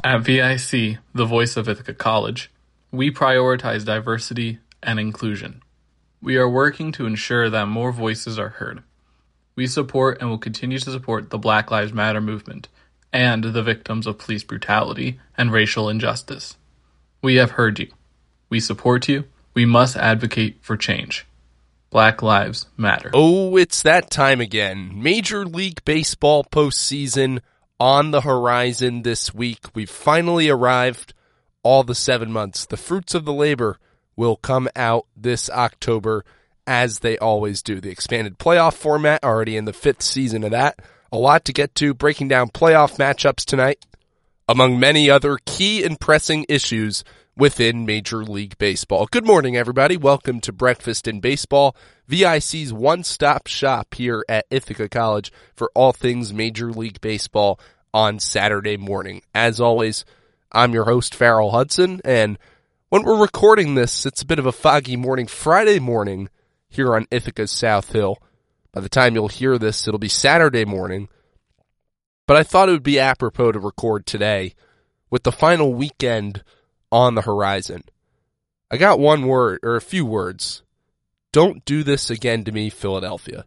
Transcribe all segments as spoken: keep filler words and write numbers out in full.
At V I C, the voice of Ithaca College, we prioritize diversity and inclusion. We are working to ensure that more voices are heard. We support and will continue to support the Black Lives Matter movement and the victims of police brutality and racial injustice. We have heard you. We support you. We must advocate for change. Black Lives Matter. Oh, it's that time again. Major League Baseball postseason on the horizon this week. We've finally arrived. All the seven months. The fruits of the labor will come out this October, as they always do. The expanded playoff format, already in the fifth season of that. A lot to get to, breaking down playoff matchups tonight, among many other key and pressing issues within Major League Baseball. Good morning, everybody. Welcome to Breakfast in Baseball, V I C's one-stop shop here at Ithaca College for all things Major League Baseball on Saturday morning. As always, I'm your host, Farrell Hudson, and when we're recording this, it's a bit of a foggy morning, Friday morning, here on Ithaca's South Hill. By the time you'll hear this, it'll be Saturday morning. But I thought it would be apropos to record today with the final weekend on the horizon. I got one word, or a few words. Don't do this again to me, Philadelphia.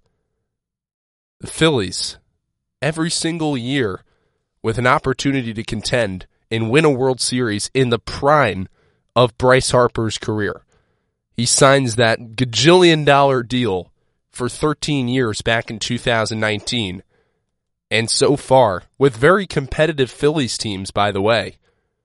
The Phillies, every single year, with an opportunity to contend and win a World Series in the prime of Bryce Harper's career. He signs that gajillion dollar deal for thirteen years back in two thousand nineteen. And so far, with very competitive Phillies teams, by the way,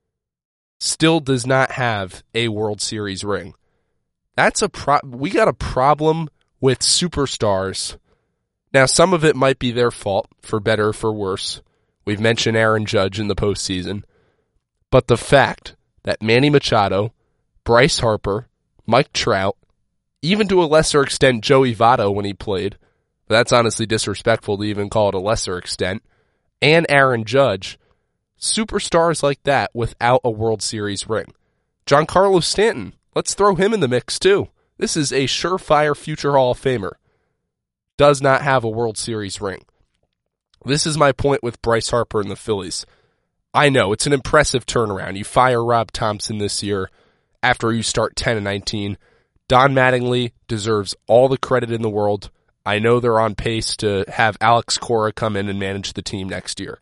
still does not have a World Series ring. That's a pro- we got a problem with superstars. Now, some of it might be their fault, for better or for worse. We've mentioned Aaron Judge in the postseason. But the fact that Manny Machado, Bryce Harper, Mike Trout, even to a lesser extent Joey Votto when he played, but that's honestly disrespectful to even call it a lesser extent, and Aaron Judge, superstars like that without a World Series ring. Giancarlo Stanton, let's throw him in the mix too. This is a surefire future Hall of Famer. Does not have a World Series ring. This is my point with Bryce Harper and the Phillies. I know, it's an impressive turnaround. You fire Rob Thompson this year after you start ten and nineteen. Don Mattingly deserves all the credit in the world. I know they're on pace to have Alex Cora come in and manage the team next year.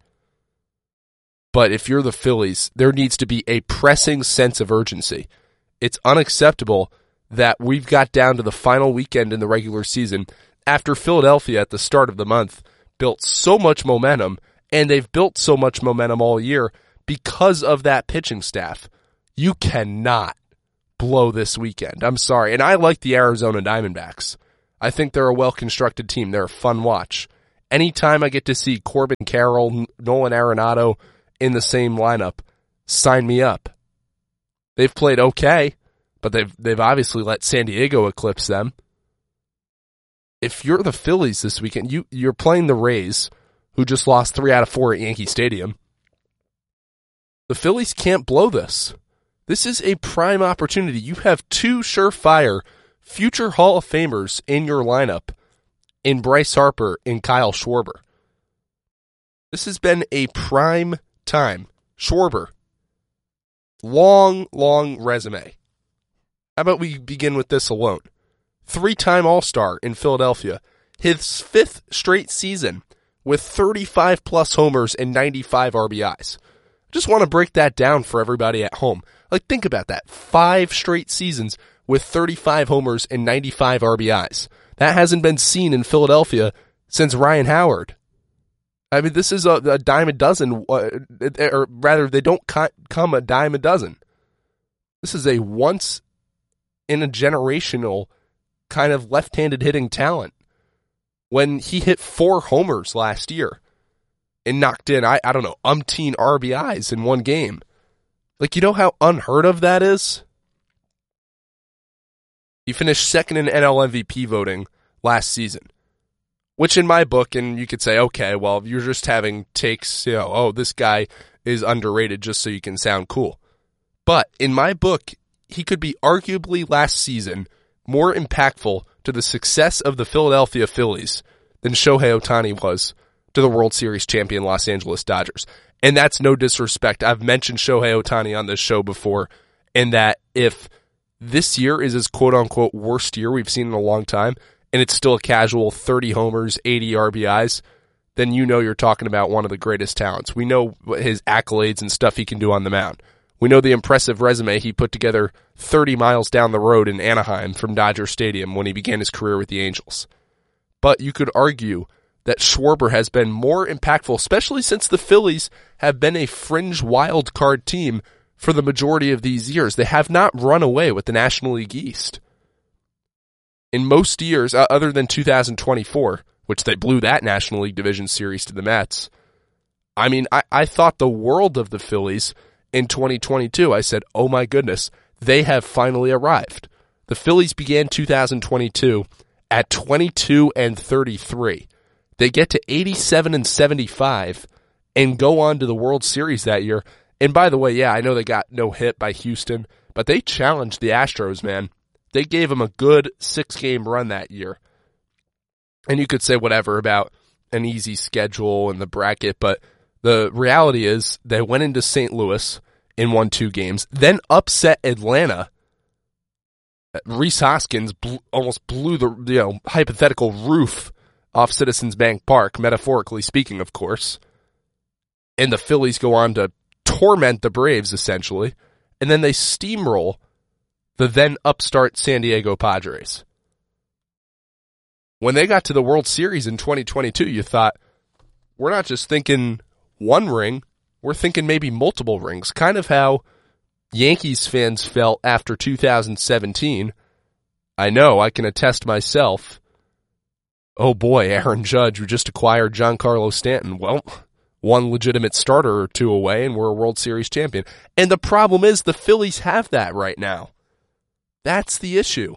But if you're the Phillies, there needs to be a pressing sense of urgency. It's unacceptable that we've got down to the final weekend in the regular season after Philadelphia at the start of the month built so much momentum, and they've built so much momentum all year because of that pitching staff. You cannot blow this weekend. I'm sorry. And I like the Arizona Diamondbacks. I think they're a well-constructed team. They're a fun watch. Anytime I get to see Corbin Carroll, Nolan Arenado in the same lineup, sign me up. They've played okay, but they've they've obviously let San Diego eclipse them. If you're the Phillies this weekend, you, you're playing the Rays, who just lost three out of four at Yankee Stadium. The Phillies can't blow this. This is a prime opportunity. You have two surefire future Hall of Famers in your lineup in Bryce Harper and Kyle Schwarber. This has been a prime time. Schwarber, long, long resume. How about we begin with this alone? Three-time All-Star in Philadelphia. His fifth straight season with thirty-five plus homers and ninety-five R B Is. Just want to break that down for everybody at home. Like, think about that. Five straight seasons with thirty-five homers and ninety-five R B Is. That hasn't been seen in Philadelphia since Ryan Howard. I mean, this is a, a dime a dozen, uh, or rather, they don't come a dime a dozen. This is a once-in-a-generational kind of left-handed hitting talent. When he hit four homers last year and knocked in, I, I don't know, umpteen R B Is in one game. Like, you know how unheard of that is? He finished second in N L M V P voting last season, which in my book, and you could say, okay, well, you're just having takes, you know, oh, this guy is underrated just so you can sound cool. But in my book, he could be arguably last season more impactful to the success of the Philadelphia Phillies than Shohei Ohtani was to the World Series champion Los Angeles Dodgers. And that's no disrespect. I've mentioned Shohei Ohtani on this show before, and that if this year is his quote-unquote worst year we've seen in a long time, and it's still a casual thirty homers, eighty R B Is, then you know you're talking about one of the greatest talents. We know his accolades and stuff he can do on the mound. We know the impressive resume he put together thirty miles down the road in Anaheim from Dodger Stadium when he began his career with the Angels. But you could argue that Schwarber has been more impactful, especially since the Phillies have been a fringe wild card team for the majority of these years. They have not run away with the National League East. In most years, uh, other than two thousand twenty-four, which they blew that National League Division Series to the Mets, I mean, I, I thought the world of the Phillies in twenty twenty-two. I said, oh my goodness, they have finally arrived. The Phillies began two thousand twenty-two at twenty-two and thirty-three. They get to eighty-seven and seventy-five and go on to the World Series that year. And by the way, yeah, I know they got no hit by Houston, but they challenged the Astros, man. They gave them a good six-game run that year. And you could say whatever about an easy schedule and the bracket, but the reality is they went into Saint Louis and won two games, then upset Atlanta. Rhys Hoskins blew, almost blew the you know hypothetical roof off Citizens Bank Park, metaphorically speaking, of course. And the Phillies go on to torment the Braves, essentially. And then they steamroll the then upstart San Diego Padres. When they got to the World Series in twenty twenty-two, you thought, we're not just thinking one ring, we're thinking maybe multiple rings. Kind of how Yankees fans felt after two thousand seventeen. I know, I can attest myself. Oh boy, Aaron Judge, who just acquired Giancarlo Stanton. Well, one legitimate starter or two away, and we're a World Series champion. And the problem is the Phillies have that right now. That's the issue.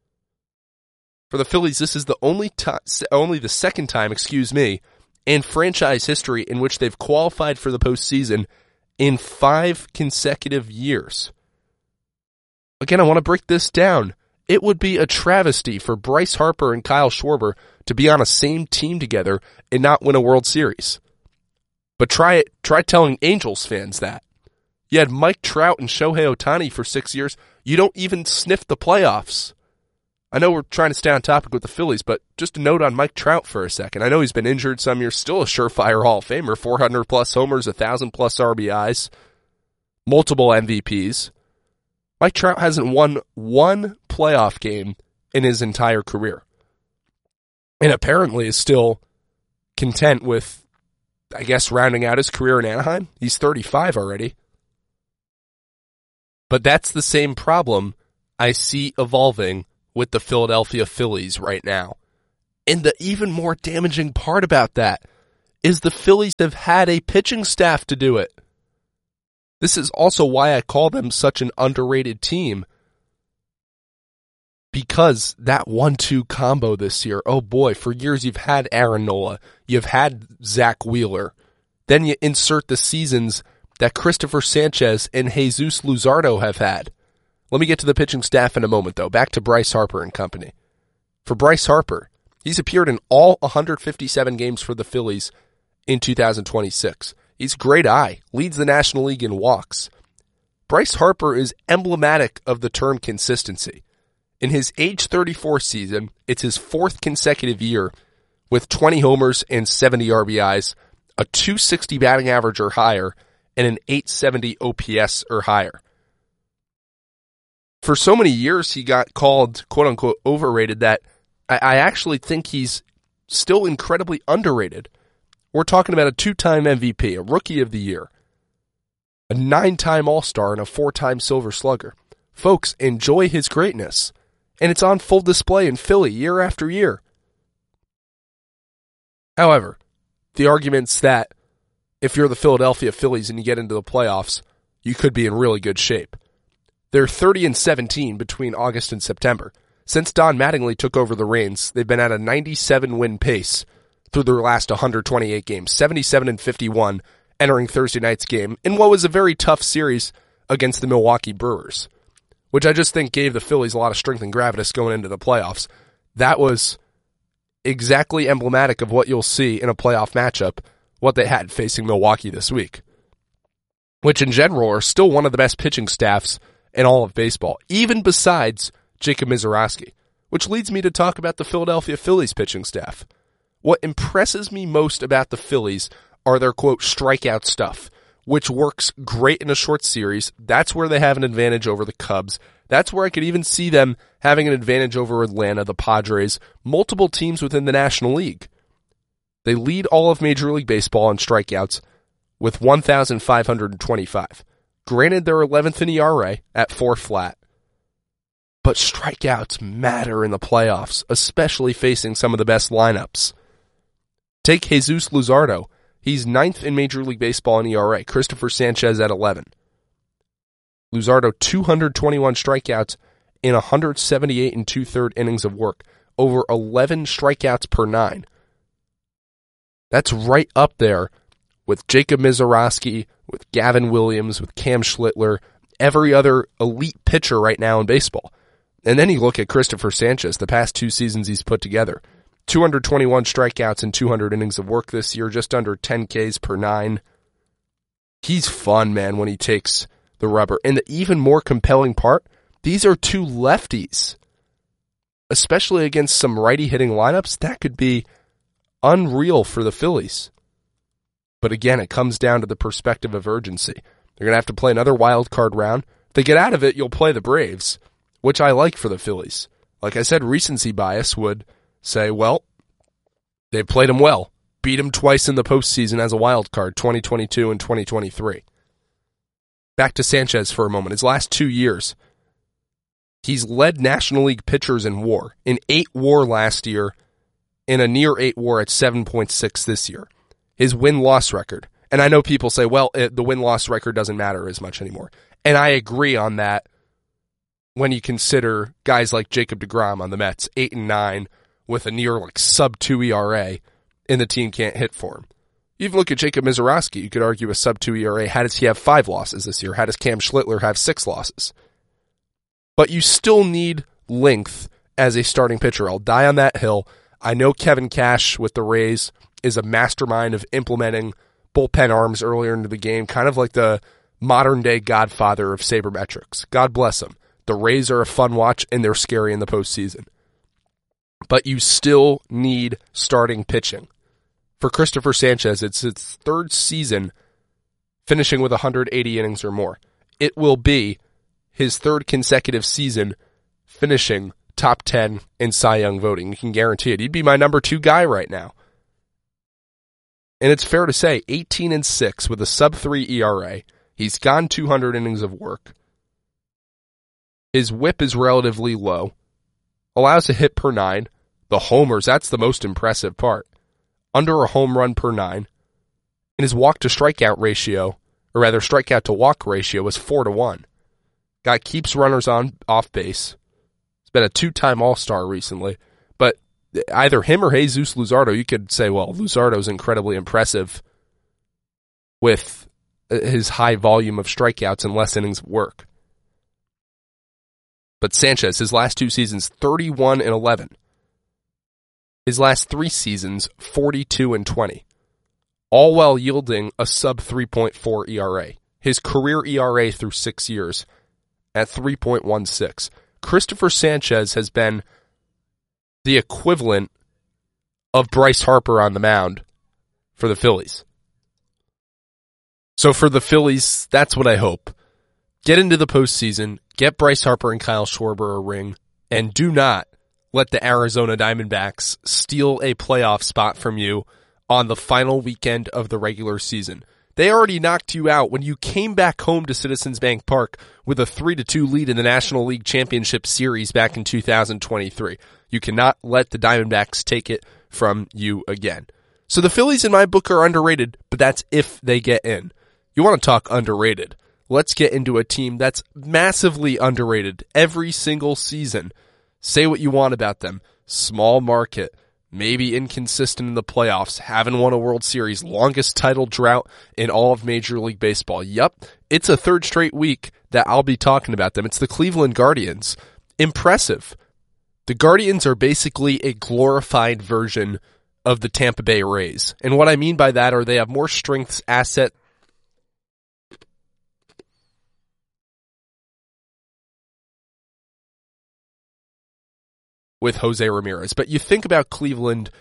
For the Phillies, this is the only time, only the second time, excuse me, in franchise history in which they've qualified for the postseason in five consecutive years. Again, I want to break this down. It would be a travesty for Bryce Harper and Kyle Schwarber to be on a same team together and not win a World Series. But try it. Try telling Angels fans that. You had Mike Trout and Shohei Ohtani for six years. You don't even sniff the playoffs. I know we're trying to stay on topic with the Phillies, but just a note on Mike Trout for a second. I know he's been injured some years, still a surefire Hall of Famer, four hundred plus homers, one thousand plus R B Is, multiple M V Ps. Mike Trout hasn't won one playoff game in his entire career. And apparently is still content with, I guess, rounding out his career in Anaheim. He's thirty-five already. But that's the same problem I see evolving with the Philadelphia Phillies right now. And the even more damaging part about that is the Phillies have had a pitching staff to do it. This is also why I call them such an underrated team. Because that one two combo this year, oh boy, for years you've had Aaron Nola, you've had Zach Wheeler, then you insert the seasons that Christopher Sanchez and Jesus Luzardo have had. Let me get to the pitching staff in a moment, though. Back to Bryce Harper and company. For Bryce Harper, he's appeared in all one hundred fifty-seven games for the Phillies in two thousand twenty-six. He's a great eye, leads the National League in walks. Bryce Harper is emblematic of the term consistency. In his age thirty-four season, it's his fourth consecutive year with twenty homers and seventy R B Is, a two sixty batting average or higher, and an eight seventy O P S or higher. For so many years, he got called, quote-unquote, overrated that I, I actually think he's still incredibly underrated. We're talking about a two-time M V P, a Rookie of the Year, a nine-time All-Star, and a four-time Silver Slugger. Folks, enjoy his greatness. And it's on full display in Philly year after year. However, the argument's that if you're the Philadelphia Phillies and you get into the playoffs, you could be in really good shape. They're thirty and seventeen between August and September. Since Don Mattingly took over the reins, they've been at a ninety-seven win pace through their last one hundred twenty-eight games, seventy-seven and fifty-one entering Thursday night's game in what was a very tough series against the Milwaukee Brewers, which I just think gave the Phillies a lot of strength and gravitas going into the playoffs. That was exactly emblematic of what you'll see in a playoff matchup, what they had facing Milwaukee this week. which in general are still one of the best pitching staffs in all of baseball, even besides Jacob Misiorowski, which leads me to talk about the Philadelphia Phillies pitching staff. What impresses me most about the Phillies are their, quote, strikeout stuff, which works great in a short series. That's where they have an advantage over the Cubs. That's where I could even see them having an advantage over Atlanta, the Padres, multiple teams within the National League. They lead all of Major League Baseball in strikeouts with one thousand five hundred twenty-five. Granted, they're eleventh in E R A at four flat. But strikeouts matter in the playoffs, especially facing some of the best lineups. Take Jesus Luzardo. He's ninth in Major League Baseball in E R A. Christopher Sanchez at eleven. Luzardo, two hundred twenty-one strikeouts in one hundred seventy-eight and two-thirds innings of work. Over eleven strikeouts per nine. That's right up there with Jacob Misiorowski, with Gavin Williams, with Cam Schlittler, every other elite pitcher right now in baseball. And then you look at Christopher Sanchez, the past two seasons he's put together. two hundred twenty-one strikeouts and two hundred innings of work this year, just under ten Ks per nine. He's fun, man, when he takes the rubber. And the even more compelling part, these are two lefties. Especially against some righty-hitting lineups, that could be unreal for the Phillies. But again, it comes down to the perspective of urgency. They're going to have to play another wild card round. If they get out of it, you'll play the Braves, which I like for the Phillies. Like I said, recency bias would say, well, they played them well. Beat them twice in the postseason as a wild card, twenty twenty-two and twenty twenty-three. Back to Sanchez for a moment. His last two years, he's led National League pitchers in WAR. In eight WAR last year, in a near eight WAR at seven point six this year. His win-loss record. And I know people say, well, it, the win-loss record doesn't matter as much anymore. And I agree on that when you consider guys like Jacob deGrom on the Mets, eight and nine, with a near like sub two E R A, and the team can't hit for him. You even look at Jacob Misiorowski, you could argue a sub two E R A. How does he have five losses this year? How does Cam Schlittler have six losses? But you still need length as a starting pitcher. I'll die on that hill. I know Kevin Cash with the Rays is a mastermind of implementing bullpen arms earlier into the game, kind of like the modern-day godfather of sabermetrics. God bless him. The Rays are a fun watch, and they're scary in the postseason. But you still need starting pitching. For Christopher Sanchez, it's its third season finishing with one hundred eighty innings or more. It will be his third consecutive season finishing top ten in Cy Young voting. You can guarantee it. He'd be my number two guy right now. And it's fair to say, eighteen and six with a sub three E R A. He's gone two hundred innings of work. His whip is relatively low. Allows a hit per nine. The homers, that's the most impressive part. Under a home run per nine. And his walk to strikeout ratio, or rather strikeout to walk ratio, is four to one. Guy keeps runners on off base. He's been a two-time All-Star recently. But either him or Jesus Luzardo, you could say, well, Luzardo's incredibly impressive with his high volume of strikeouts and less innings of work. But Sanchez, his last two seasons, thirty-one and eleven. His last three seasons, forty-two and twenty. All while yielding a sub three point four E R A. His career E R A through six years at three point one six. Christopher Sanchez has been the equivalent of Bryce Harper on the mound for the Phillies. So for the Phillies, that's what I hope. Get into the postseason, get Bryce Harper and Kyle Schwarber a ring, and do not let the Arizona Diamondbacks steal a playoff spot from you on the final weekend of the regular season. They already knocked you out when you came back home to Citizens Bank Park with a three to two lead in the National League Championship Series back in two thousand twenty-three. You cannot let the Diamondbacks take it from you again. So the Phillies in my book are underrated, but that's if they get in. You want to talk underrated? Let's get into a team that's massively underrated every single season. Say what you want about them. Small market, maybe inconsistent in the playoffs, haven't won a World Series, longest title drought in all of Major League Baseball. Yup, it's a third straight week that I'll be talking about them. It's the Cleveland Guardians. Impressive. The Guardians are basically a glorified version of the Tampa Bay Rays. And what I mean by that are they have more strengths, asset, with Jose Ramirez. But you think about Cleveland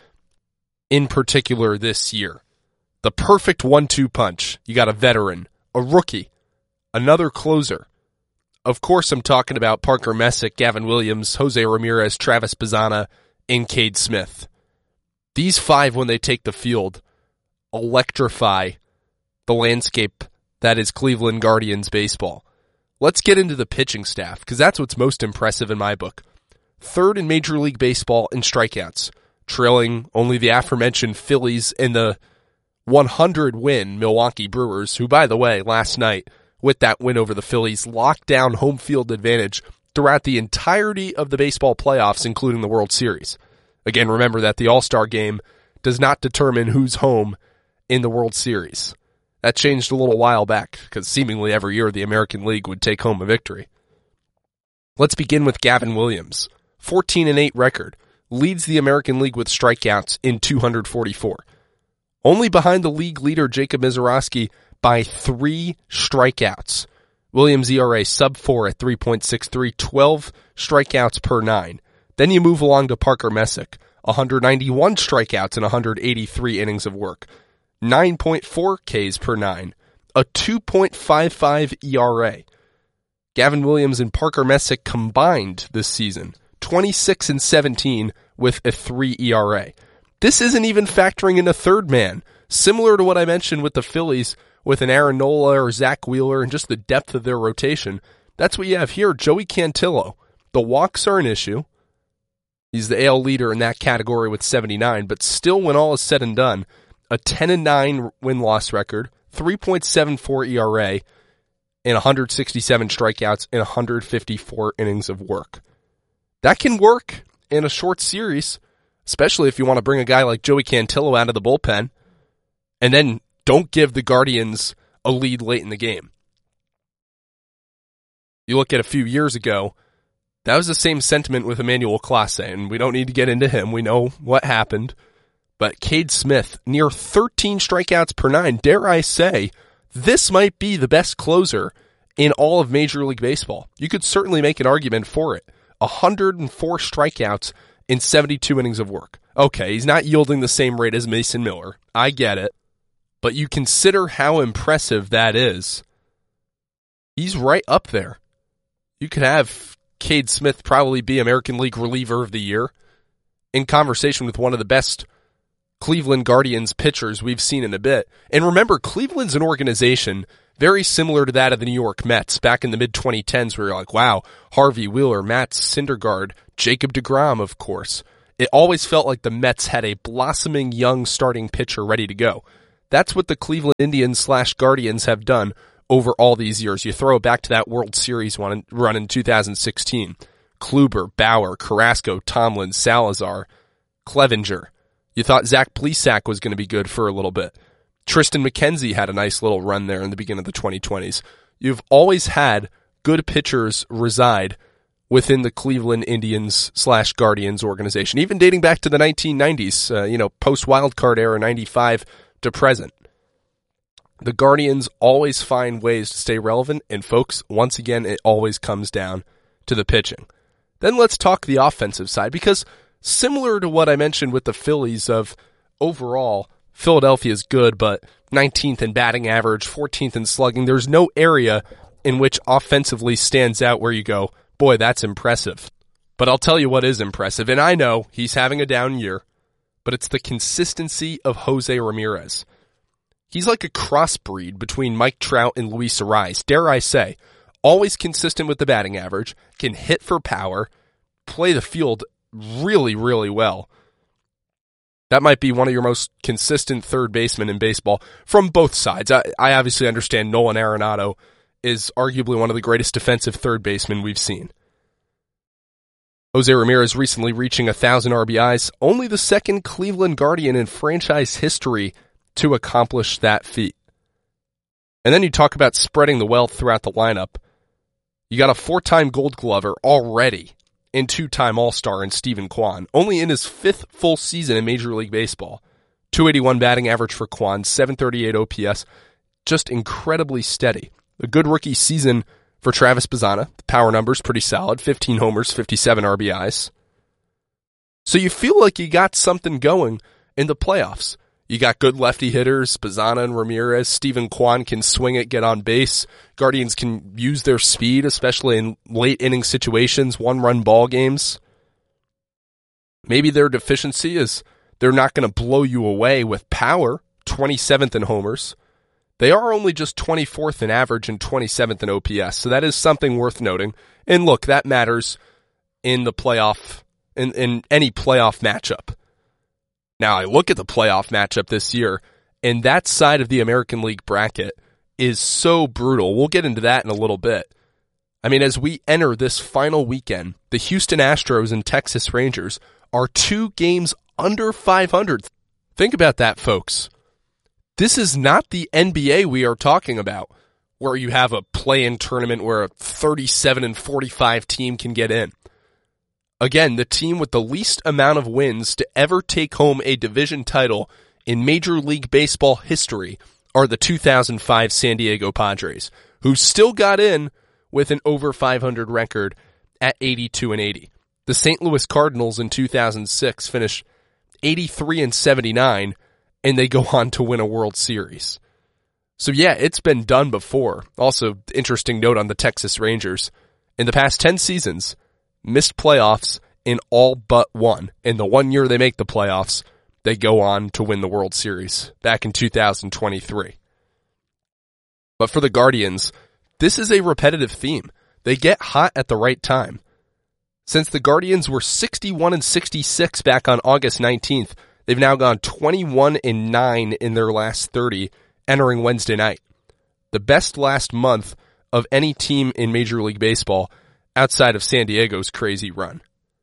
in particular this year. The perfect one two punch. You got a veteran, a rookie, another closer. Of course, I'm talking about Parker Messick, Gavin Williams, Jose Ramirez, Travis Bazzana, and Cade Smith. These five, when they take the field, electrify the landscape that is Cleveland Guardians baseball. Let's get into the pitching staff, because that's what's most impressive in my book. Third in Major League Baseball in strikeouts, trailing only the aforementioned Phillies and the one hundred win Milwaukee Brewers, who, by the way, last night, with that win over the Phillies, locked down home field advantage throughout the entirety of the baseball playoffs, including the World Series. Again, remember that the All-Star game does not determine who's home in the World Series. That changed a little while back, because seemingly every year the American League would take home a victory. Let's begin with Gavin Williams. fourteen and eight record. Leads the American League with strikeouts in two hundred forty-four. Only behind the league leader Jacob Misiorowski by three strikeouts. Williams' E R A sub four at three point six three, twelve strikeouts per nine. Then you move along to Parker Messick, one hundred ninety-one strikeouts and one hundred eighty-three innings of work. nine point four Ks per nine, a two point five five E R A. Gavin Williams and Parker Messick combined this season, twenty-six and seventeen with a three E R A. This isn't even factoring in a third man, similar to what I mentioned with the Phillies with an Aaron Nola or Zach Wheeler and just the depth of their rotation. That's what you have here, Joey Cantillo. The walks are an issue. He's the A L leader in that category with seventy-nine, but still, when all is said and done, a ten and nine win-loss record, three point seven four E R A, and one hundred sixty-seven strikeouts and one hundred fifty-four innings of work. That can work in a short series, especially if you want to bring a guy like Joey Cantillo out of the bullpen, and then don't give the Guardians a lead late in the game. You look at a few years ago, that was the same sentiment with Emmanuel Clase, and we don't need to get into him. We know what happened. But Cade Smith, near thirteen strikeouts per nine, dare I say, this might be the best closer in all of Major League Baseball. You could certainly make an argument for it. one hundred four strikeouts in seventy-two innings of work. Okay, he's not yielding the same rate as Mason Miller. I get it. But you consider how impressive that is. He's right up there. You could have Cade Smith probably be American League reliever of the year, in conversation with one of the best Cleveland Guardians pitchers we've seen in a bit. And remember, Cleveland's an organization very similar to that of the New York Mets back in the mid twenty tens, where you're like, wow, Harvey Wheeler, Matt Syndergaard, Jacob deGrom, of course. It always felt like the Mets had a blossoming young starting pitcher ready to go. That's what the Cleveland Indians slash Guardians have done over all these years. You throw it back to that World Series run in two thousand sixteen. Kluber, Bauer, Carrasco, Tomlin, Salazar, Clevenger. You thought Zach Plesac was going to be good for a little bit. Tristan McKenzie had a nice little run there in the beginning of the twenty twenties. You've always had good pitchers reside within the Cleveland Indians slash Guardians organization, even dating back to the nineteen nineties, uh, you know, post-wildcard era, ninety-five to present. The Guardians always find ways to stay relevant, and folks, once again, it always comes down to the pitching. Then let's talk the offensive side, because similar to what I mentioned with the Phillies of overall, Philadelphia's good, but nineteenth in batting average, fourteenth in slugging. There's no area in which offensively stands out where you go, boy, that's impressive. But I'll tell you what is impressive, and I know he's having a down year, but it's the consistency of Jose Ramirez. He's like a crossbreed between Mike Trout and Luis Arraez, dare I say. Always consistent with the batting average, can hit for power, play the field really, really well. That might be one of your most consistent third basemen in baseball from both sides. I, I obviously understand Nolan Arenado is arguably one of the greatest defensive third basemen we've seen. Jose Ramirez recently reaching one thousand R B Is, only the second Cleveland Guardian in franchise history to accomplish that feat. And then you talk about spreading the wealth throughout the lineup. You got a four-time Gold Glover already, and two-time All-Star in Stephen Kwan, only in his fifth full season in Major League Baseball. two eighty-one batting average for Kwan, seven thirty-eight O P S, just incredibly steady. A good rookie season for Travis Bazzana. The power numbers pretty solid, fifteen homers, fifty-seven R B Is. So you feel like you got something going in the playoffs. You got good lefty hitters, Bazana and Ramirez. Steven Kwan can swing it, get on base. Guardians can use their speed, especially in late inning situations, one-run ball games. Maybe their deficiency is they're not going to blow you away with power, twenty-seventh in homers. They are only just twenty-fourth in average and twenty-seventh in O P S, so that is something worth noting. And look, that matters in the playoff, in, in any playoff matchup. Now, I look at the playoff matchup this year, and that side of the American League bracket is so brutal. We'll get into that in a little bit. I mean, as we enter this final weekend, the Houston Astros and Texas Rangers are two games under five hundred. Think about that, folks. This is not the N B A we are talking about, where you have a play-in tournament where a thirty-seven and forty-five team can get in. Again, the team with the least amount of wins to ever take home a division title in Major League Baseball history are the two thousand five San Diego Padres, who still got in with an over five hundred record at eighty-two and eighty. The Saint Louis Cardinals in two thousand six finished eighty-three and seventy-nine, and they go on to win a World Series. So yeah, it's been done before. Also, interesting note on the Texas Rangers. In the past ten seasons, missed playoffs in all but one. In the one year they make the playoffs, they go on to win the World Series back in two thousand twenty-three. But for the Guardians, this is a repetitive theme. They get hot at the right time. Since the Guardians were sixty-one and sixty-six back on August nineteenth, they've now gone twenty-one and nine in their last thirty, entering Wednesday night. The best last month of any team in Major League Baseball outside of San Diego's crazy run.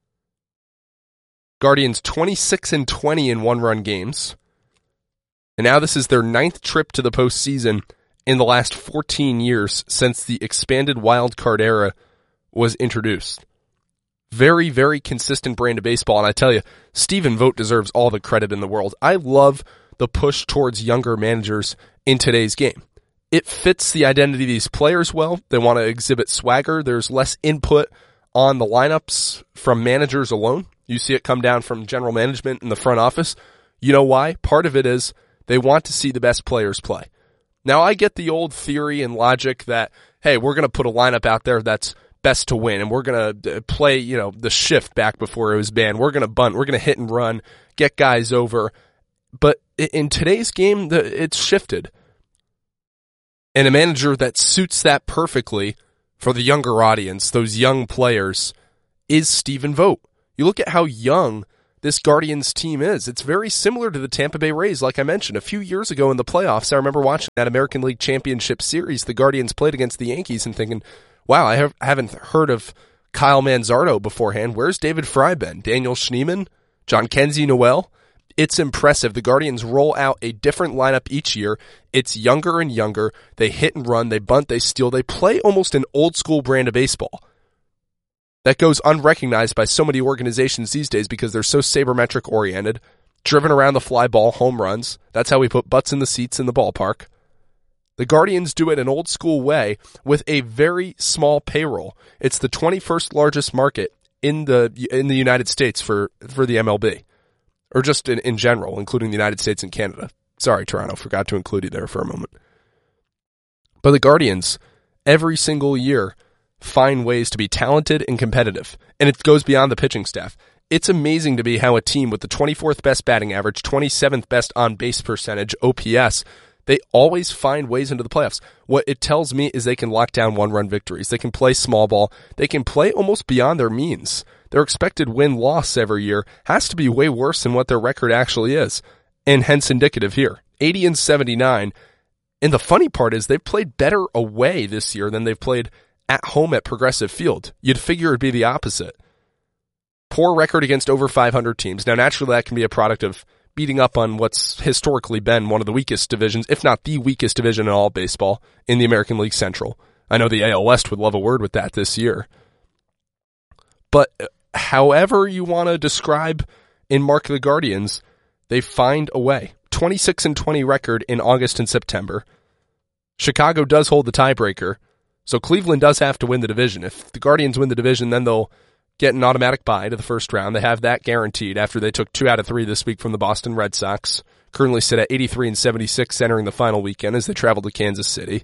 Guardians twenty-six and twenty in one-run games. And now this is their ninth trip to the postseason in the last fourteen years since the expanded wild card era was introduced. Very, very consistent brand of baseball, and I tell you, Stephen Vogt deserves all the credit in the world. I love the push towards younger managers in today's game. It fits the identity of these players well. They want to exhibit swagger. There's less input on the lineups from managers alone. You see it come down from general management in the front office. You know why? Part of it is they want to see the best players play. Now, I get the old theory and logic that, hey, we're going to put a lineup out there that's best to win, and we're going to play, you know, the shift back before it was banned. We're going to bunt. We're going to hit and run, get guys over. But in today's game, it's shifted. And a manager that suits that perfectly for the younger audience, those young players, is Stephen Vogt. You look at how young this Guardians team is. It's very similar to the Tampa Bay Rays, like I mentioned. A few years ago in the playoffs, I remember watching that American League Championship Series. The Guardians played against the Yankees and thinking, wow, I have, haven't heard of Kyle Manzardo beforehand. Where's David Fry been? Daniel Schneemann? John Kenzie Noel? It's impressive. The Guardians roll out a different lineup each year. It's younger and younger. They hit and run. They bunt. They steal. They play almost an old school brand of baseball that goes unrecognized by so many organizations these days because they're so sabermetric oriented, driven around the fly ball, home runs. That's how we put butts in the seats in the ballpark. The Guardians do it an old school way with a very small payroll. It's the twenty-first largest market in the in the United States for, for the M L B. Or just in, in general, including the United States and Canada. Sorry, Toronto, forgot to include you there for a moment. But the Guardians, every single year, find ways to be talented and competitive. And it goes beyond the pitching staff. It's amazing to me how a team with the twenty-fourth best batting average, twenty-seventh best on-base percentage, O P S, they always find ways into the playoffs. What it tells me is they can lock down one-run victories. They can play small ball. They can play almost beyond their means. Their expected win-loss every year has to be way worse than what their record actually is, and hence indicative here. eighty and seventy-nine. And the funny part is they've played better away this year than they've played at home at Progressive Field. You'd figure it'd be the opposite. Poor record against over five hundred teams. Now, naturally, that can be a product of beating up on what's historically been one of the weakest divisions, if not the weakest division in all baseball, in the American League Central. I know the A L West would love a word with that this year. But however you want to describe and mark the Guardians, they find a way. twenty-six and twenty record in August and September. Chicago does hold the tiebreaker, so Cleveland does have to win the division. If the Guardians win the division, then they'll get an automatic bye to the first round. They have that guaranteed after they took two out of three this week from the Boston Red Sox. Currently sit at eighty-three and seventy-six entering the final weekend as they travel to Kansas City.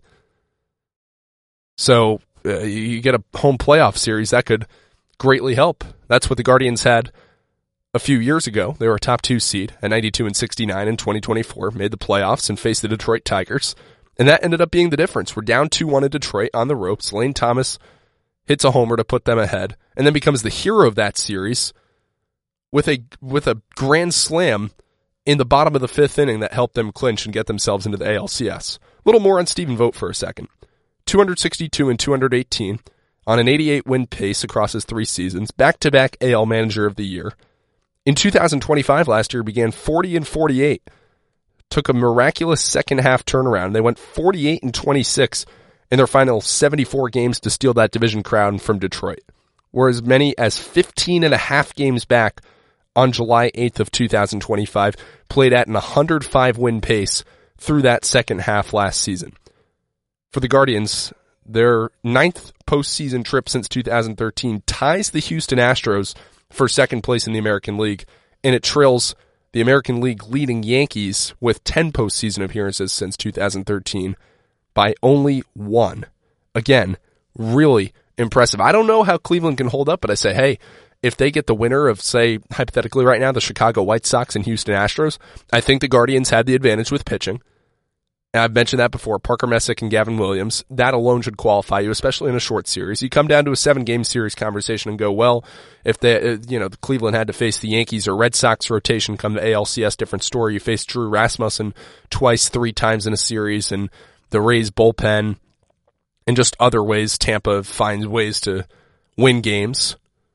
So uh, you get a home playoff series. That could greatly help. That's what the Guardians had a few years ago. They were a top two seed at ninety-two and sixty-nine in twenty twenty-four, made the playoffs and faced the Detroit Tigers. And that ended up being the difference. We're down two one in Detroit on the ropes. Lane Thomas hits a homer to put them ahead, and then becomes the hero of that series with a with a grand slam in the bottom of the fifth inning that helped them clinch and get themselves into the A L C S. A little more on Stephen Vogt for a second. two sixty-two and two eighteen on an eighty-eight win pace across his three seasons, back-to-back A L Manager of the Year. In two thousand twenty-five last year, began forty and forty-eight. Took a miraculous second half turnaround. They went forty-eight and twenty-six in their final seventy-four games to steal that division crown from Detroit. Were as many as fifteen and a half games back on July eighth of two thousand twenty-five, played at an one hundred five win pace through that second half last season. For the Guardians, their ninth postseason trip since two thousand thirteen ties the Houston Astros for second place in the American League, and it trails the American League leading Yankees with ten postseason appearances since two thousand thirteen by only one. Again, really impressive. I don't know how Cleveland can hold up, but I say, hey, if they get the winner of, say, hypothetically right now, the Chicago White Sox and Houston Astros, I think the Guardians had the advantage with pitching. And I've mentioned that before, Parker Messick and Gavin Williams. That alone should qualify you, especially in a short series. You come down to a seven-game series conversation and go, well, if they, you know, Cleveland had to face the Yankees or Red Sox rotation come to A L C S, different story. You face Drew Rasmussen twice, three times in a series, and the Rays bullpen, and just other ways Tampa finds ways to win games.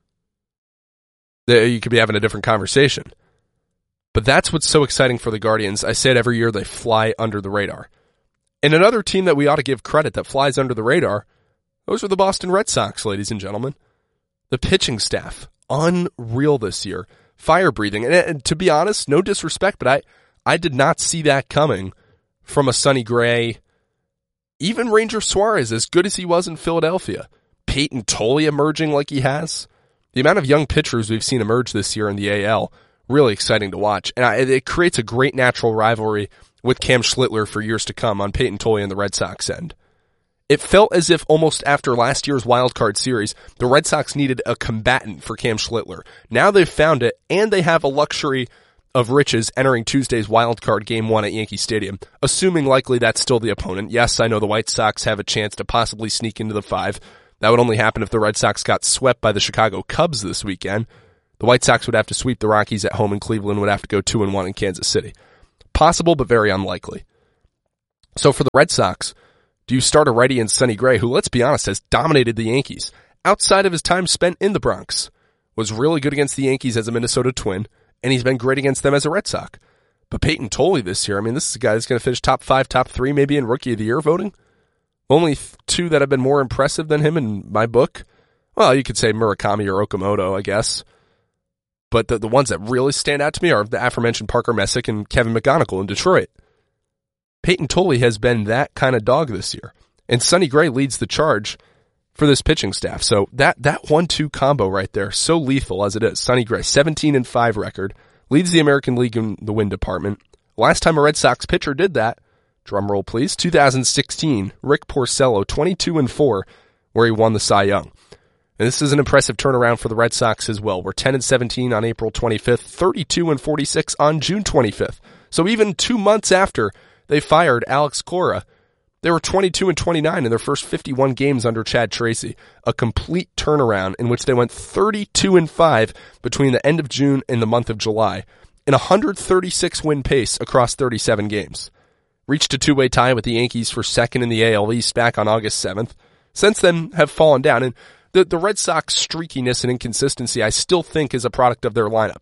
You could be having a different conversation. But that's what's so exciting for the Guardians. I say it every year, they fly under the radar. And another team that we ought to give credit that flies under the radar, those are the Boston Red Sox, ladies and gentlemen. The pitching staff, unreal this year. Fire-breathing. And, and to be honest, no disrespect, but I, I did not see that coming from a Sonny Gray. Even Ranger Suarez, as good as he was in Philadelphia. Peyton Tolley emerging like he has. The amount of young pitchers we've seen emerge this year in the A L, really exciting to watch. And I, it creates a great natural rivalry with Cam Schlittler for years to come on Peyton Tolley and the Red Sox end. It felt as if almost after last year's wild card series, the Red Sox needed a combatant for Cam Schlittler. Now they've found it, and they have a luxury of riches entering Tuesday's wild card game one at Yankee Stadium, assuming likely that's still the opponent. Yes, I know the White Sox have a chance to possibly sneak into the five. That would only happen if the Red Sox got swept by the Chicago Cubs this weekend. The White Sox would have to sweep the Rockies at home, and Cleveland would have to go two and one in Kansas City. Possible, but very unlikely. So for the Red Sox, do you start a righty in Sonny Gray, who, let's be honest, has dominated the Yankees outside of his time spent in the Bronx, was really good against the Yankees as a Minnesota Twin, and he's been great against them as a Red Sox. But Peyton Tolley this year, I mean, this is a guy that's going to finish top five, top three, maybe in Rookie of the Year voting. Only two that have been more impressive than him in my book. Well, you could say Murakami or Okamoto, I guess. But the, the ones that really stand out to me are the aforementioned Parker Messick and Kevin McGonigal in Detroit. Peyton Tolley has been that kind of dog this year. And Sonny Gray leads the charge for this pitching staff. So that, that one two combo right there, so lethal as it is. Sonny Gray, seventeen and five record, leads the American League in the win department. Last time a Red Sox pitcher did that, drum roll please, two thousand sixteen, Rick Porcello, twenty-two and four, where he won the Cy Young. And this is an impressive turnaround for the Red Sox as well. We're ten and seventeen on April twenty-fifth, thirty-two and forty-six on June twenty-fifth. So even two months after they fired Alex Cora, they were twenty-two and twenty-nine in their first fifty-one games under Chad Tracy. A complete turnaround in which they went thirty-two and five between the end of June and the month of July, in a one hundred thirty-six win pace across thirty-seven games. Reached a two-way tie with the Yankees for second in the A L East back on August seventh. Since then have fallen down, and the, the Red Sox streakiness and inconsistency I still think is a product of their lineup.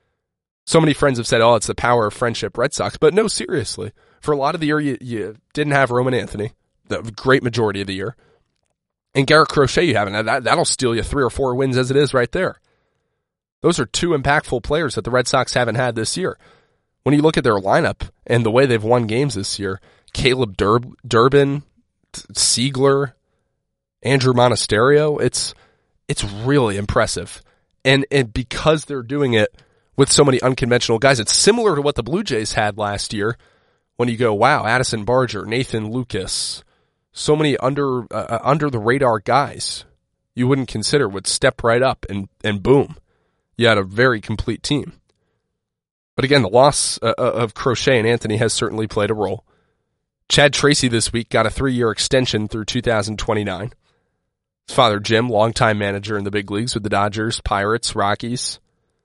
So many friends have said, oh, it's the power of friendship Red Sox, but no, seriously. For a lot of the year, you, you didn't have Roman Anthony, the great majority of the year. And Garrett Crochet you haven't. That, that'll steal you three or four wins as it is right there. Those are two impactful players that the Red Sox haven't had this year. When you look at their lineup and the way they've won games this year, Caleb Dur- Durbin, Siegler, Andrew Monasterio, it's it's really impressive. And and because they're doing it with so many unconventional guys, it's similar to what the Blue Jays had last year when you go, wow, Addison Barger, Nathan Lucas, so many under uh, under the radar guys you wouldn't consider would step right up and, and boom, you had a very complete team. But again, the loss uh, of Crochet and Anthony has certainly played a role. Chad Tracy this week got a three-year extension through two thousand twenty-nine. His father, Jim, longtime manager in the big leagues with the Dodgers, Pirates, Rockies.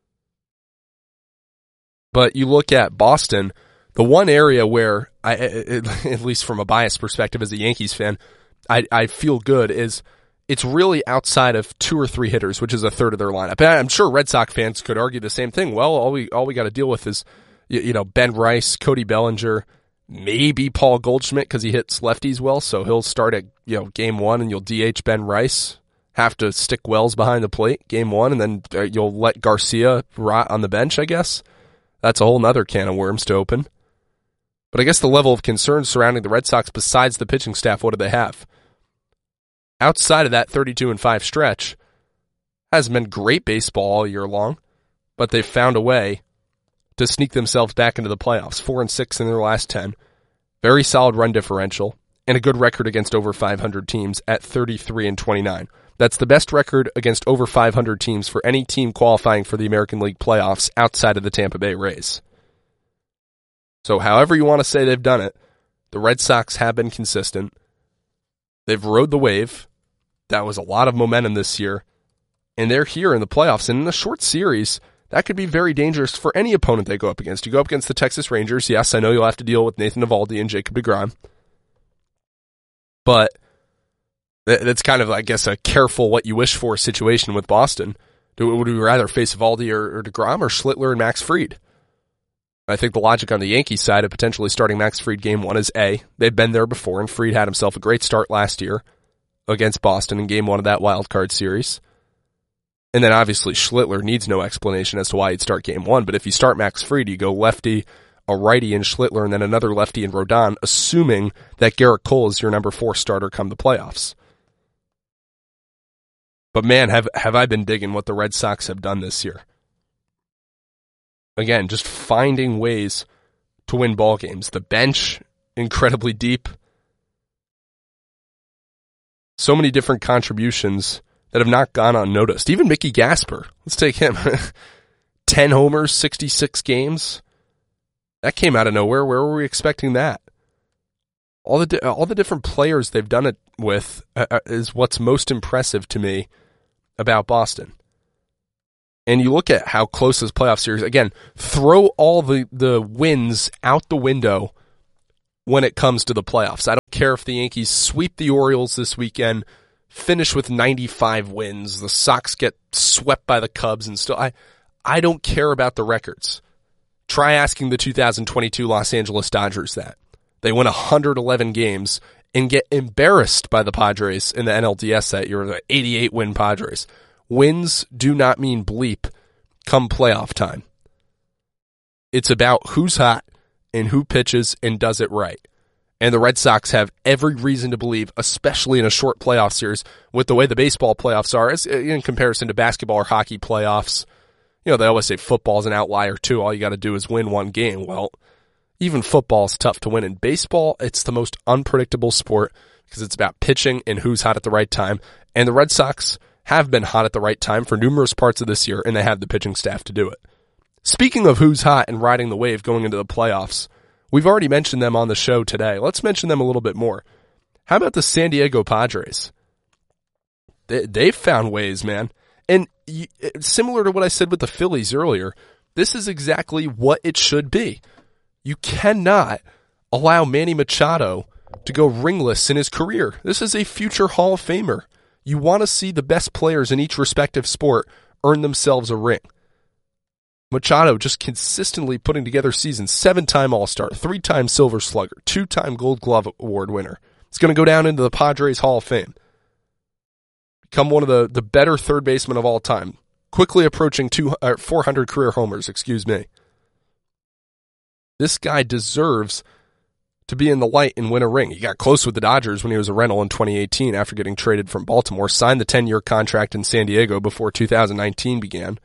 But you look at Boston, the one area where, I, at least from a biased perspective as a Yankees fan, I, I feel good is it's really outside of two or three hitters, which is a third of their lineup. And I'm sure Red Sox fans could argue the same thing. Well, all we all we got to deal with is, you know, Ben Rice, Cody Bellinger, maybe Paul Goldschmidt because he hits lefties well, so he'll start at, you know, game one and you'll D H Ben Rice. Have to stick Wells behind the plate game one, and then you'll let Garcia rot on the bench, I guess. That's a whole nother can of worms to open. But I guess the level of concern surrounding the Red Sox, besides the pitching staff, what do they have? Outside of that thirty-two and five stretch, hasn't been great baseball all year long, but they've found a way to sneak themselves back into the playoffs. Four and six in their last ten. Very solid run differential, and a good record against over five hundred teams at thirty-three and twenty-nine. That's the best record against over five hundred teams for any team qualifying for the American League playoffs outside of the Tampa Bay Rays. So however you want to say they've done it, the Red Sox have been consistent. They've rode the wave. That was a lot of momentum this year. And they're here in the playoffs. And in a short series, that could be very dangerous for any opponent they go up against. You go up against the Texas Rangers. Yes, I know you'll have to deal with Nathan Eovaldi and Jacob deGrom. But that's kind of, I guess, a careful what you wish for situation with Boston. Do, would we rather face Eovaldi or, or deGrom or Schlittler and Max Fried? I think the logic on the Yankees side of potentially starting Max Fried game one is A, they've been there before, and Fried had himself a great start last year against Boston in game one of that wild card series. And then obviously Schlittler needs no explanation as to why he'd start game one, but if you start Max Fried, you go lefty, a righty in Schlittler, and then another lefty in Rodon, assuming that Garrett Cole is your number four starter come the playoffs. But man, have have I been digging what the Red Sox have done this year. Again, just finding ways to win ball games. The bench, incredibly deep. So many different contributions that have not gone unnoticed. Even Mickey Gasper. Let's take him. ten homers, sixty-six games. That came out of nowhere. Where were we expecting that? All the di- all the different players they've done it with uh, is what's most impressive to me about Boston. And you look at how close this playoff series, again, throw all the, the wins out the window when it comes to the playoffs. I don't care if the Yankees sweep the Orioles this weekend, finish with ninety-five wins, the Sox get swept by the Cubs and still, I, I don't care about the records. Try asking the two thousand twenty-two Los Angeles Dodgers that. They win one hundred eleven games and get embarrassed by the Padres in the N L D S that year, the eighty-eight win Padres. Wins do not mean bleep come playoff time. It's about who's hot and who pitches and does it right. And the Red Sox have every reason to believe, especially in a short playoff series, with the way the baseball playoffs are, as in comparison to basketball or hockey playoffs. You know, they always say football's an outlier too. All you got to do is win one game. Well, even football's tough to win. In baseball, it's the most unpredictable sport because it's about pitching and who's hot at the right time. And the Red Sox have been hot at the right time for numerous parts of this year, and they have the pitching staff to do it. Speaking of who's hot and riding the wave going into the playoffs, we've already mentioned them on the show today. Let's mention them a little bit more. How about the San Diego Padres? They, they've found ways, man. And you, similar to what I said with the Phillies earlier, this is exactly what it should be. You cannot allow Manny Machado to go ringless in his career. This is a future Hall of Famer. You want to see the best players in each respective sport earn themselves a ring. Machado just consistently putting together seasons, seven-time All-Star, three-time Silver Slugger, two-time Gold Glove Award winner. It's going to go down into the Padres Hall of Fame. Become one of the, the better third basemen of all time. Quickly approaching two, uh, four hundred career homers, excuse me. This guy deserves to be in the light and win a ring. He got close with the Dodgers when he was a rental in twenty eighteen after getting traded from Baltimore, signed the ten-year contract in San Diego before two thousand nineteen began.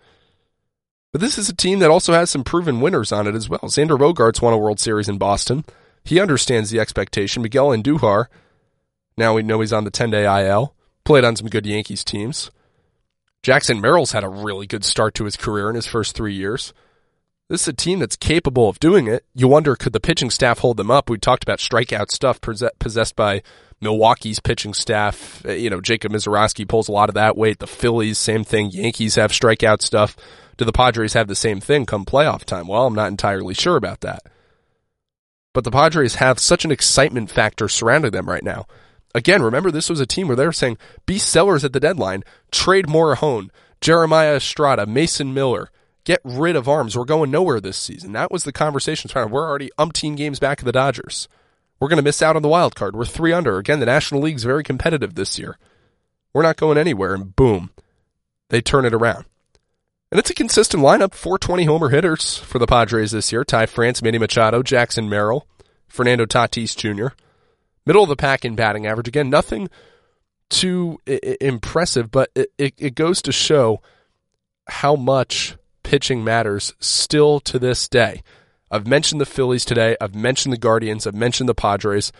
But this is a team that also has some proven winners on it as well. Xander Bogaerts won a World Series in Boston. He understands the expectation. Miguel Andujar, now we know he's on the ten-day I L, played on some good Yankees teams. Jackson Merrill's had a really good start to his career in his first three years. This is a team that's capable of doing it. You wonder, could the pitching staff hold them up? We talked about strikeout stuff possessed by Milwaukee's pitching staff. You know, Jacob Misiorowski pulls a lot of that weight. The Phillies, same thing. Yankees have strikeout stuff. Do the Padres have the same thing come playoff time? Well, I'm not entirely sure about that. But the Padres have such an excitement factor surrounding them right now. Again, remember, this was a team where they were saying, be sellers at the deadline, trade Morejon, Jeremiah Estrada, Mason Miller, get rid of arms. We're going nowhere this season. That was the conversation. We're already umpteen games back of the Dodgers. We're going to miss out on the wild card. We're three under. Again, the National League's very competitive this year. We're not going anywhere, and boom, they turn it around. And it's a consistent lineup, four twenty homer hitters for the Padres this year. Ty France, Manny Machado, Jackson Merrill, Fernando Tatis Junior Middle of the pack in batting average. Again, nothing too I- impressive, but it, it, it goes to show how much pitching matters still to this day. I've mentioned the Phillies today. I've mentioned the Guardians. I've mentioned the Padres.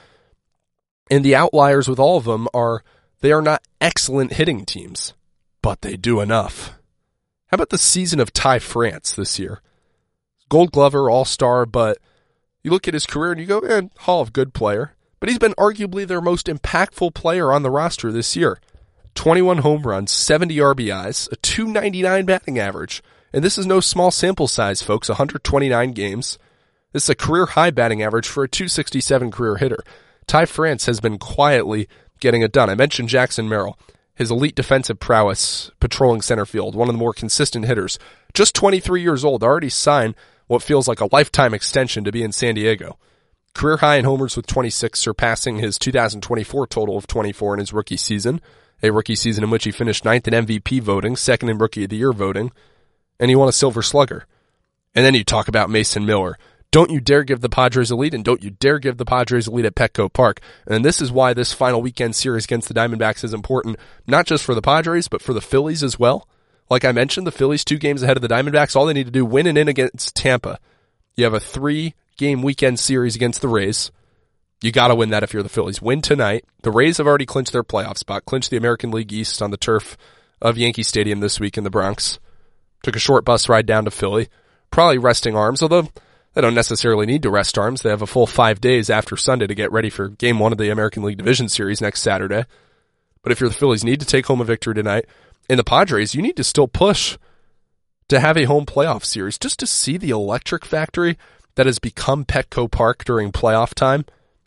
And the outliers with all of them are they are not excellent hitting teams, but they do enough. How about the season of Ty France this year? Gold Glover, All-Star, but you look at his career and you go, eh, Hall of Good player. But he's been arguably their most impactful player on the roster this year. twenty-one home runs, seventy R B Is, a two ninety-nine batting average. And this is no small sample size, folks, one hundred twenty-nine games. This is a career-high batting average for a two sixty-seven career hitter. Ty France has been quietly getting it done. I mentioned Jackson Merrill, his elite defensive prowess, patrolling center field, one of the more consistent hitters. Just twenty-three years old, already signed what feels like a lifetime extension to be in San Diego. Career high in homers with twenty-six, surpassing his two thousand twenty-four total of twenty-four in his rookie season, a rookie season in which he finished ninth in M V P voting, second in Rookie of the Year voting, and he won a Silver Slugger. And then you talk about Mason Miller. Don't you dare give the Padres a lead, and don't you dare give the Padres a lead at Petco Park. And this is why this final weekend series against the Diamondbacks is important, not just for the Padres, but for the Phillies as well. Like I mentioned, the Phillies two games ahead of the Diamondbacks. All they need to do, win and in against Tampa. You have a three-game weekend series against the Rays. You got to win that if you're the Phillies. Win tonight. The Rays have already clinched their playoff spot, clinched the American League East on the turf of Yankee Stadium this week in the Bronx. Took a short bus ride down to Philly. Probably resting arms, although they don't necessarily need to rest arms. They have a full five days after Sunday to get ready for game one of the American League Division Series next Saturday. But if you're the Phillies, you need to take home a victory tonight. And the Padres, you need to still push to have a home playoff series just to see the electric factory that has become Petco Park during playoff time.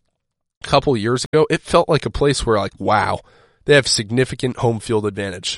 A couple years ago, it felt like a place where, like, wow, they have significant home field advantage.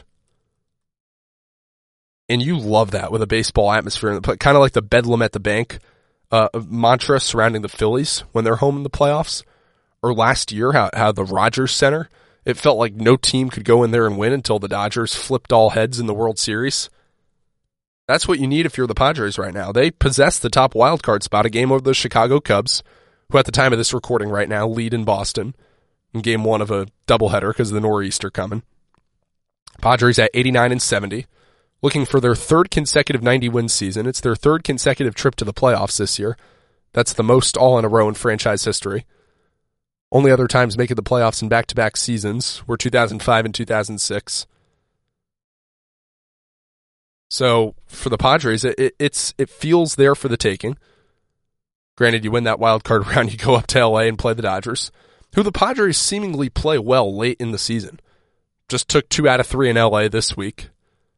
And you love that with a baseball atmosphere, kind of like the Bedlam at the Bank uh, mantra surrounding the Phillies when they're home in the playoffs. Or last year, how, how the Rogers Center, it felt like no team could go in there and win until the Dodgers flipped all heads in the World Series. That's what you need if you're the Padres right now. They possess the top wildcard spot, a game over the Chicago Cubs, who at the time of this recording right now lead in Boston in game one of a doubleheader because of the Nor'easter coming. Padres at eighty-nine and seventy. Looking for their third consecutive ninety-win season. It's their third consecutive trip to the playoffs this year. That's the most all in a row in franchise history. Only other times making the playoffs in back-to-back seasons were two thousand five and two thousand six. So for the Padres, it, it, it's it feels there for the taking. Granted, you win that wild card round, you go up to L A and play the Dodgers, who the Padres seemingly play well late in the season. Just took two out of three in L A this week.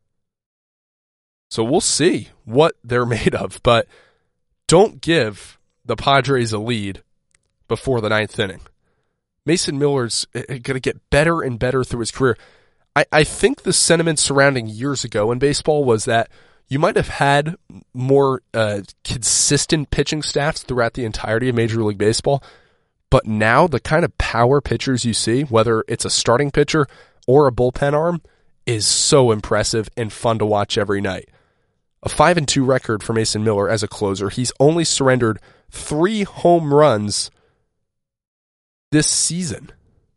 So we'll see what they're made of, but don't give the Padres a lead before the ninth inning. Mason Miller's going to get better and better through his career. I, I think the sentiment surrounding years ago in baseball was that you might have had more uh, consistent pitching staffs throughout the entirety of Major League Baseball, but now the kind of power pitchers you see, whether it's a starting pitcher or a bullpen arm, is so impressive and fun to watch every night. A five and two record for Mason Miller as a closer. He's only surrendered three home runs this season.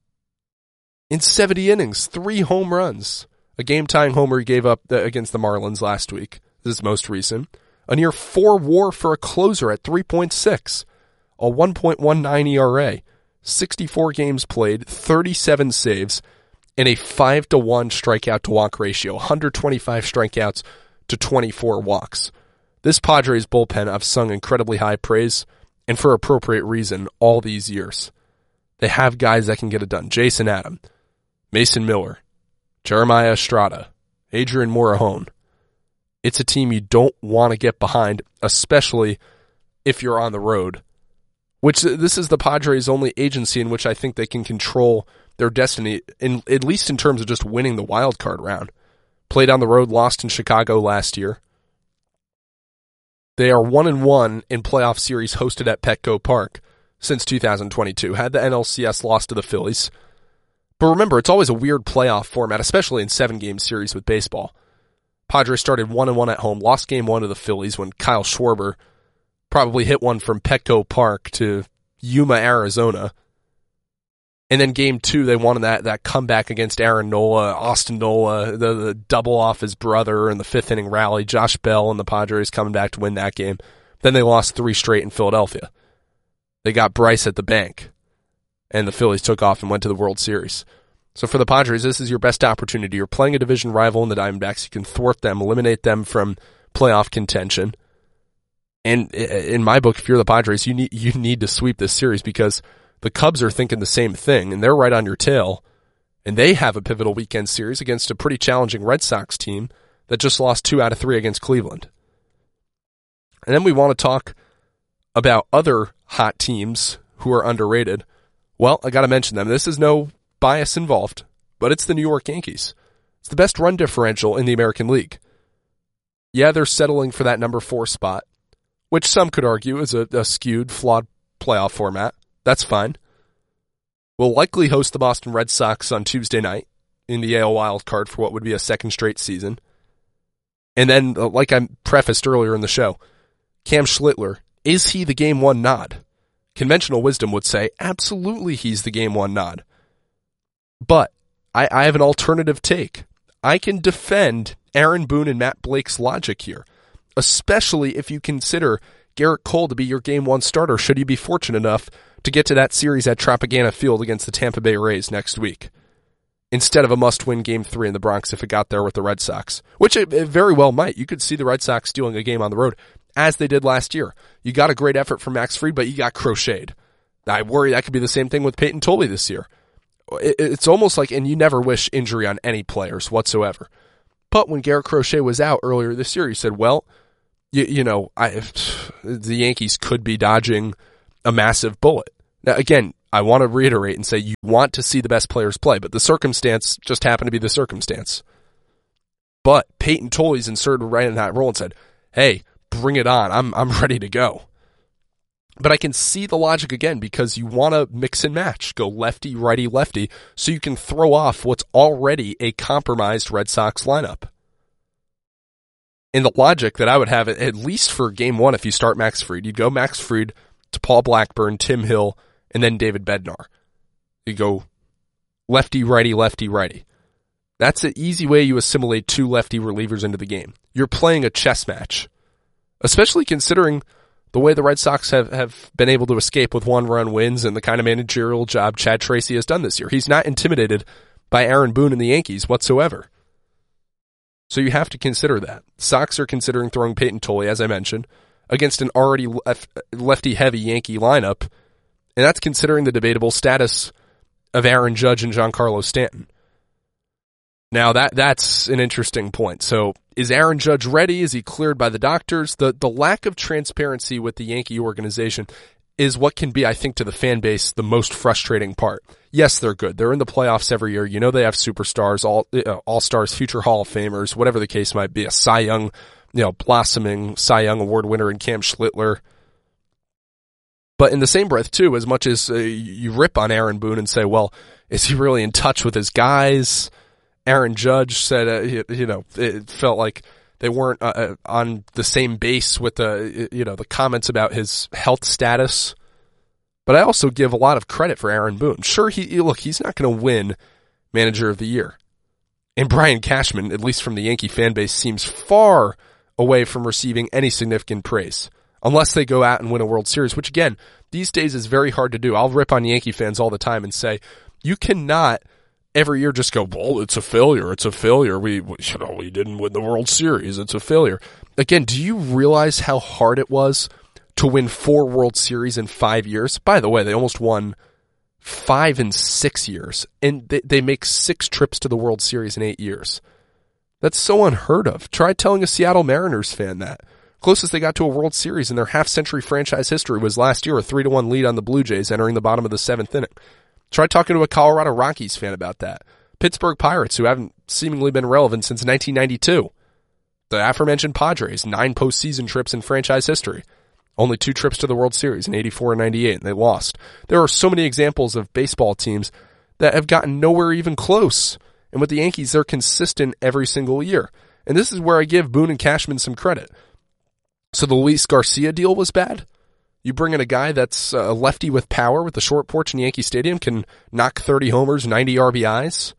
In seventy innings, three home runs. A game-tying homer he gave up against the Marlins last week. This is most recent. A near four WAR for a closer at three point six. A one point one nine E R A. sixty-four games played, thirty-seven saves, and a five to one strikeout to walk ratio. one hundred twenty-five strikeouts to twenty-four walks. This Padres bullpen I've sung incredibly high praise, and for appropriate reason, all these years. They have guys that can get it done. Jason Adam, Mason Miller, Jeremiah Estrada, Adrian Morejon. It's a team you don't want to get behind, especially if you're on the road. Which, this is the Padres' only agency in which I think they can control their destiny, in, at least in terms of just winning the wild card round. Played on the road, lost in Chicago last year. They are one and one in playoff series hosted at Petco Park since two thousand twenty-two. Had the N L C S lost to the Phillies. But remember, it's always a weird playoff format, especially in seven-game series with baseball. Padres started one and one at home, lost game one to the Phillies when Kyle Schwarber probably hit one from Petco Park to Yuma, Arizona. And then game two, they won that, that comeback against Aaron Nola, Austin Nola, the, the double off his brother in the fifth inning rally, Josh Bell and the Padres coming back to win that game. Then they lost three straight in Philadelphia. They got Bryce at the bank, and the Phillies took off and went to the World Series. So for the Padres, this is your best opportunity. You're playing a division rival in the Diamondbacks. You can thwart them, eliminate them from playoff contention. And in my book, if you're the Padres, you need you need to sweep this series because the Cubs are thinking the same thing, and they're right on your tail. And they have a pivotal weekend series against a pretty challenging Red Sox team that just lost two out of three against Cleveland. And then we want to talk about other hot teams who are underrated. Well, I got to mention them. This is no bias involved, but it's the New York Yankees. It's the best run differential in the American League. Yeah, they're settling for that number four spot, which some could argue is a, a skewed, flawed playoff format. That's fine. We'll likely host the Boston Red Sox on Tuesday night in the A L wild card for what would be a second straight season. And then, like I prefaced earlier in the show, Cam Schlittler, is he the game one nod? Conventional wisdom would say, absolutely he's the game one nod. But I, I have an alternative take. I can defend Aaron Boone and Matt Blake's logic here, especially if you consider Garrett Cole to be your game one starter should you be fortunate enough to get to that series at Tropicana Field against the Tampa Bay Rays next week, instead of a must-win game three in the Bronx if it got there with the Red Sox, which it, it very well might. You could see the Red Sox stealing a game on the road, as they did last year. You got a great effort from Max Fried, but you got crocheted. I worry that could be the same thing with Peyton Toley this year. It, it's almost like, and you never wish injury on any players whatsoever. But when Garrett Crochet was out earlier this year, he said, well, you, you know, I, the Yankees could be dodging a massive bullet. Now, again, I want to reiterate and say you want to see the best players play, but the circumstance just happened to be the circumstance. But Peyton Toley's inserted right in that role and said, hey, bring it on. I'm I'm ready to go. But I can see the logic again because you want to mix and match, go lefty, righty, lefty, so you can throw off what's already a compromised Red Sox lineup. And the logic that I would have, at least for game one, if you start Max Fried, you'd go Max Fried to Paul Blackburn, Tim Hill, and then David Bednar. You go lefty, righty, lefty, righty. That's an easy way you assimilate two lefty relievers into the game. You're playing a chess match, especially considering the way the Red Sox have, have been able to escape with one-run wins and the kind of managerial job Chad Tracy has done this year. He's not intimidated by Aaron Boone and the Yankees whatsoever. So you have to consider that. Sox are considering throwing Peyton Toley, as I mentioned, against an already lef- lefty-heavy Yankee lineup, and that's considering the debatable status of Aaron Judge and Giancarlo Stanton. Now, that that's an interesting point. So, is Aaron Judge ready? Is he cleared by the doctors? The the lack of transparency with the Yankee organization is what can be, I think, to the fan base, the most frustrating part. Yes, they're good. They're in the playoffs every year. You know they have superstars, all uh, all-stars, future Hall of Famers, whatever the case might be, a Cy Young, you know, blossoming Cy Young Award winner in Cam Schlittler. But in the same breath, too, as much as uh, you rip on Aaron Boone and say, well, is he really in touch with his guys? Aaron Judge said, uh, you, you know, it felt like they weren't uh, on the same base with the, you know, the comments about his health status. But I also give a lot of credit for Aaron Boone. Sure, he look, he's not going to win Manager of the Year. And Brian Cashman, at least from the Yankee fan base, seems far away from receiving any significant praise. Unless they go out and win a World Series, which again, these days is very hard to do. I'll rip on Yankee fans all the time and say, you cannot every year just go, well, it's a failure, it's a failure. We, we, you know, we didn't win the World Series, it's a failure. Again, do you realize how hard it was to win four World Series in five years? By the way, they almost won five in six years, and they, they make six trips to the World Series in eight years. That's so unheard of. Try telling a Seattle Mariners fan that. Closest they got to a World Series in their half-century franchise history was last year, a three to one lead on the Blue Jays entering the bottom of the seventh inning. Try talking to a Colorado Rockies fan about that. Pittsburgh Pirates, who haven't seemingly been relevant since nineteen ninety-two. The aforementioned Padres, nine postseason trips in franchise history. Only two trips to the World Series in eighty-four and ninety-eight, and they lost. There are so many examples of baseball teams that have gotten nowhere even close. And with the Yankees, they're consistent every single year. And this is where I give Boone and Cashman some credit. So the Luis Garcia deal was bad? You bring in a guy that's a lefty with power with the short porch in Yankee Stadium, can knock thirty homers, ninety R B Is.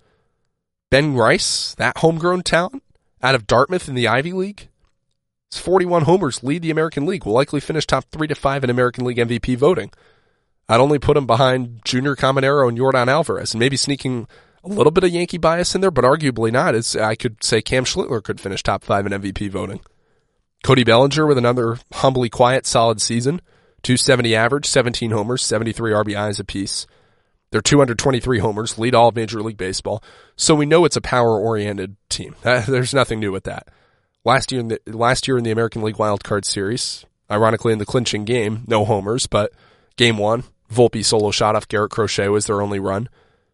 Ben Rice, that homegrown talent, out of Dartmouth in the Ivy League. His forty-one homers lead the American League, will likely finish top three to five in American League M V P voting. I'd only put him behind Junior Caminero and Yordan Alvarez, and maybe sneaking a little bit of Yankee bias in there, but arguably not. It's, I could say Cam Schlittler could finish top five in M V P voting. Cody Bellinger with another humbly quiet, solid season. two seventy average, seventeen homers, seventy-three R B Is apiece. They're two hundred twenty-three homers, lead all of Major League Baseball. So we know it's a power-oriented team. There's nothing new with that. Last year in the, last year in the American League Wild Card Series, ironically in the clinching game, no homers, but game one, Volpe solo shot off Garrett Crochet was their only run.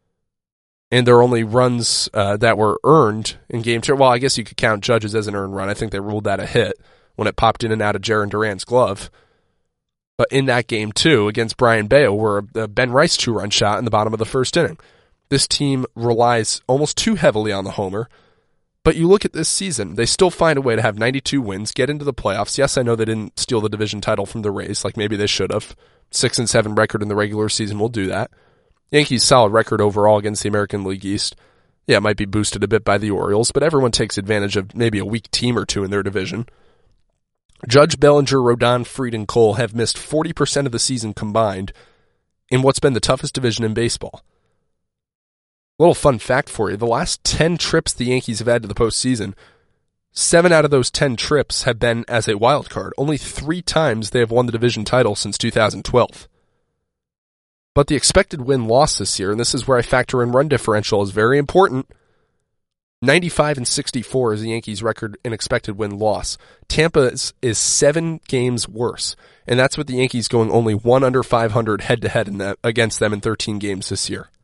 And their only runs uh, that were earned in game two, well, I guess you could count Judge's as an earned run. I think they ruled that a hit when it popped in and out of Jarren Duran's glove. But in that game, too, against Brian Bayo, were a Ben Rice two-run shot in the bottom of the first inning. This team relies almost too heavily on the homer. But you look at this season, they still find a way to have ninety-two wins, get into the playoffs. Yes, I know they didn't steal the division title from the Rays, like maybe they should have. Six and seven record in the regular season will do that. Yankees' solid record overall against the American League East. Yeah, it might be boosted a bit by the Orioles, but everyone takes advantage of maybe a weak team or two in their division. Judge, Bellinger, Rodon, Fried, and Cole have missed forty percent of the season combined in what's been the toughest division in baseball. Little fun fact for you, the last ten trips the Yankees have had to the postseason, seven out of those ten trips have been as a wild card. Only three times they have won the division title since two thousand twelve. But the expected win-loss this year, and this is where I factor in run differential, is very important. ninety-five and sixty-four is the Yankees' record in expected win-loss. Tampa is, is seven games worse, and that's with the Yankees going only one under five hundred head-to-head in that, against them in thirteen games this year.